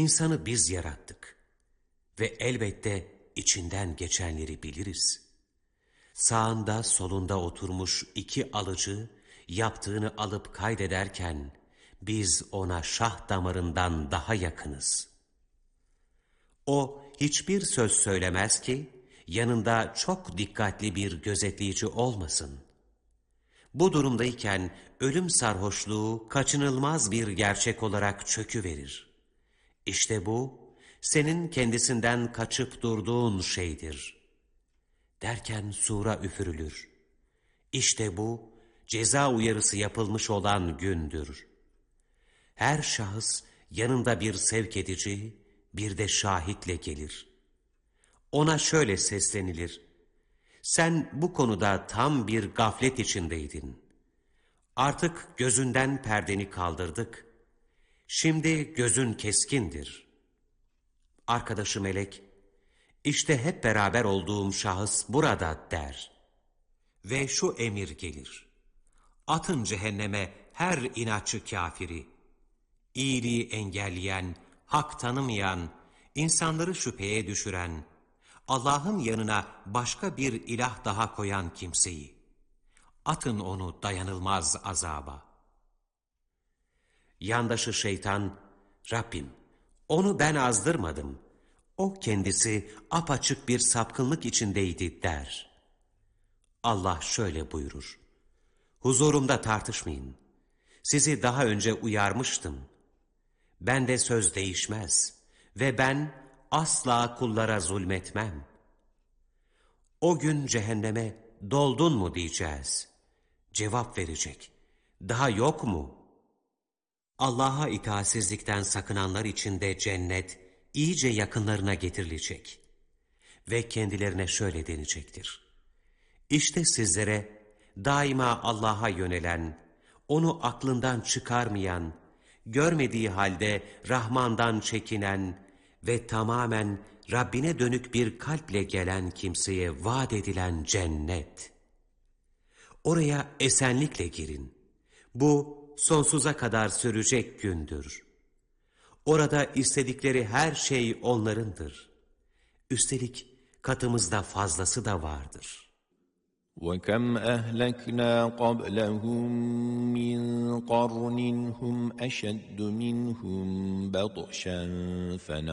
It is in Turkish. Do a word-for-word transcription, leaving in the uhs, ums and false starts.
İnsanı biz yarattık ve elbette içinden geçenleri biliriz. Sağında solunda oturmuş iki alıcı yaptığını alıp kaydederken biz ona şah damarından daha yakınız. O hiçbir söz söylemez ki yanında çok dikkatli bir gözetleyici olmasın. Bu durumdayken ölüm sarhoşluğu kaçınılmaz bir gerçek olarak çöküverir. İşte bu senin kendisinden kaçıp durduğun şeydir. Derken sura üfürülür. İşte bu ceza uyarısı yapılmış olan gündür. Her şahıs yanında bir sevk edici, bir de şahitle gelir. Ona şöyle seslenilir: sen bu konuda tam bir gaflet içindeydin. Artık gözünden perdeni kaldırdık. Şimdi gözün keskindir. Arkadaşı melek, işte hep beraber olduğum şahıs burada der. Ve şu emir gelir: atın cehenneme her inatçı kafiri. İyiliği engelleyen, hak tanımayan, insanları şüpheye düşüren, Allah'ın yanına başka bir ilah daha koyan kimseyi. Atın onu dayanılmaz azaba. Yandaşı şeytan, Rabbim, onu ben azdırmadım. O kendisi apaçık bir sapkınlık içindeydi der. Allah şöyle buyurur: huzurumda tartışmayın. Sizi daha önce uyarmıştım. Bende söz değişmez ve ben asla kullara zulmetmem. O gün cehenneme doldun mu diyeceğiz. Cevap verecek: daha yok mu? Allah'a itaatsizlikten sakınanlar için de cennet iyice yakınlarına getirilecek. Ve kendilerine şöyle denecektir: İşte sizlere daima Allah'a yönelen, onu aklından çıkarmayan, görmediği halde Rahman'dan çekinen ve tamamen Rabbine dönük bir kalple gelen kimseye vaat edilen cennet. Oraya esenlikle girin. Bu sonsuza kadar sürecek gündür. Orada istedikleri her şey onlarındır. Üstelik katımızda fazlası da vardır. وَكَمْ أَهْلَكْنَا قَبْلَهُمْ مِنْ قَرْنٍ هُمْ أَشَدُّ مِنْهُمْ بَطْشًا